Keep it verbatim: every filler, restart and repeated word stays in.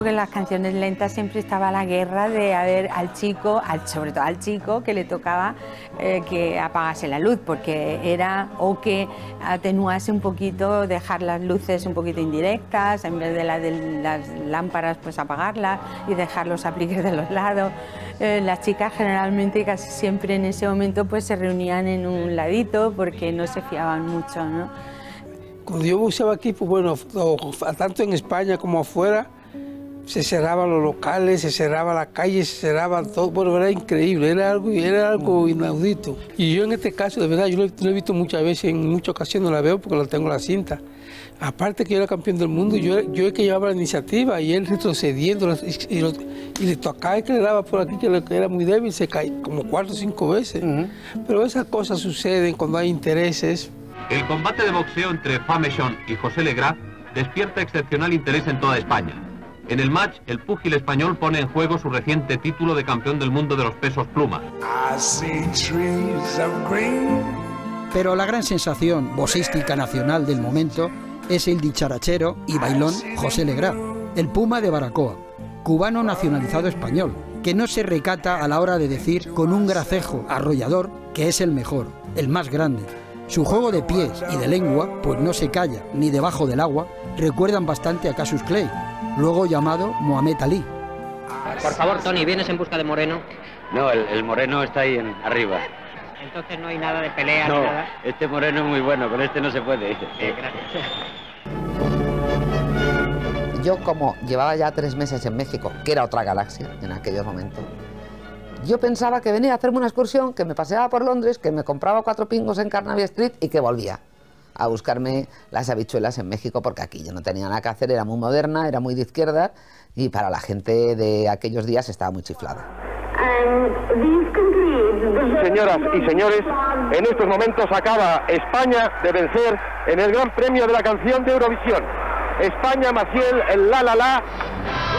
En las canciones lentas siempre estaba la guerra de a ver al chico, al, sobre todo al chico, que le tocaba eh, que apagase la luz, porque era o que atenuase un poquito, dejar las luces un poquito indirectas, en vez de, la de las lámparas pues apagarlas y dejar los apliques de los lados. Eh, las chicas generalmente casi siempre en ese momento pues se reunían en un ladito porque no se fiaban mucho, ¿no? Cuando yo buceaba aquí, pues bueno, tanto en España como afuera, se cerraban los locales, se cerraba la calle, se cerraba todo, bueno, era increíble, era algo, era algo inaudito. Y yo en este caso, de verdad, yo lo, lo he visto muchas veces, en muchas ocasiones no la veo porque no tengo la cinta. Aparte que yo era campeón del mundo, yo, yo el que llevaba la iniciativa y él retrocediendo, y, y, lo, y le tocaba el que le daba por aquí, que, lo, que era muy débil, se cae como cuatro o cinco veces. Uh-huh. Pero esas cosas suceden cuando hay intereses. El combate de boxeo entre Famechon y José Legrand despierta excepcional interés en toda España. En el match, el púgil español pone en juego su reciente título de campeón del mundo de los pesos pluma. Pero la gran sensación boxística nacional del momento es el dicharachero y bailón José Legrand, el Puma de Baracoa, cubano nacionalizado español, que no se recata a la hora de decir con un gracejo arrollador que es el mejor, el más grande. Su juego de pies y de lengua, pues no se calla ni debajo del agua, recuerdan bastante a Cassius Clay, luego llamado Mohamed Ali. Por favor, Tony, ¿vienes en busca de Moreno? No, el, el Moreno está ahí en, arriba. Entonces no hay nada de pelea no, ni nada. Este Moreno es muy bueno, con este no se puede. Eh, gracias. Yo, como llevaba ya tres meses en México, que era otra galaxia en aquellos momentos, yo pensaba que venía a hacerme una excursión, que me paseaba por Londres, que me compraba cuatro pingos en Carnaby Street y que volvía a buscarme las habichuelas en México, porque aquí yo no tenía nada que hacer, era muy moderna, era muy de izquierda y para la gente de aquellos días estaba muy chiflada. Señoras y señores, en estos momentos acaba España de vencer en el Gran Premio de la Canción de Eurovisión. España, Maciel, el La La La.